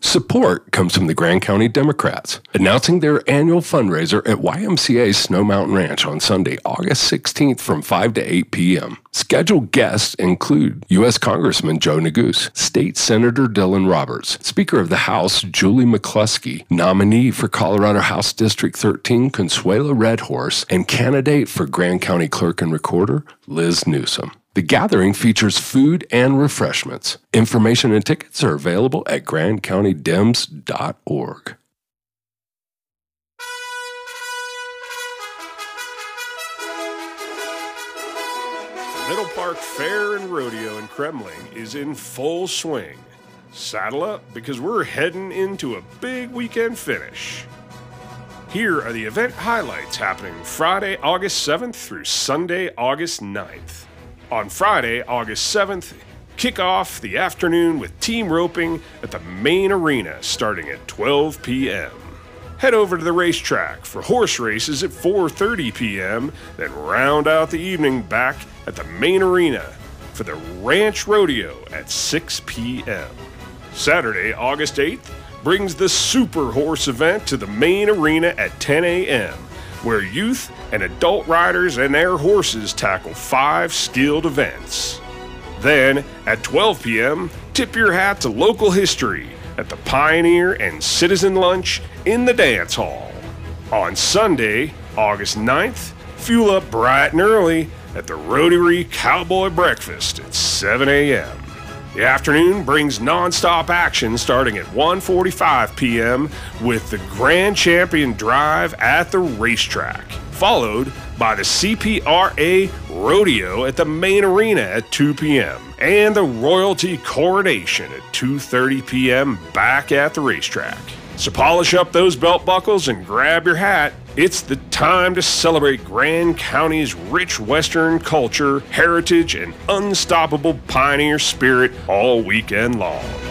Support comes from the Grand County Democrats, announcing their annual fundraiser at YMCA Snow Mountain Ranch on Sunday, August 16th from 5 to 8 p.m. Scheduled guests include U.S. Congressman Joe Neguse, State Senator Dylan Roberts, Speaker of the House Julie McCluskey, nominee for Colorado House District 13 Consuelo Redhorse, and candidate for Grand County Clerk and Recorder Liz Newsom. The gathering features food and refreshments. Information and tickets are available at grandcountydems.org. Middle Park Fair and Rodeo in Kremling is in full swing. Saddle up because we're heading into a big weekend finish. Here are the event highlights happening Friday, August 7th through Sunday, August 9th. On Friday, August 7th, kick off the afternoon with team roping at the main arena starting at 12 p.m. Head over to the racetrack for horse races at 4:30 p.m., then round out the evening back at the main arena for the Ranch Rodeo at 6 p.m. Saturday, August 8th, brings the Super Horse event to the main arena at 10 a.m., where youth and adult riders and their horses tackle 5 skilled events. Then, at 12 p.m., tip your hat to local history at the Pioneer and Citizen Lunch in the Dance Hall. On Sunday, August 9th, fuel up bright and early at the Rotary Cowboy Breakfast at 7 a.m. The afternoon brings non-stop action starting at 1:45 p.m. with the Grand Champion Drive at the racetrack, followed by the CPRA Rodeo at the main arena at 2 p.m. and the Royalty Coronation at 2:30 p.m. back at the racetrack. So polish up those belt buckles and grab your hat. It's the time to celebrate Grand County's rich Western culture, heritage, and unstoppable pioneer spirit all weekend long.